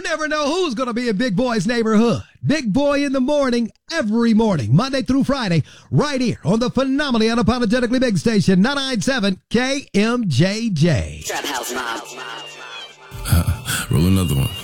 never know who's going to be in Big Boy's neighborhood. Big Boy in the morning, every morning, Monday through Friday, right here on the phenomenally unapologetically big station, 997 KMJJ. Trap House Mob. Roll another one.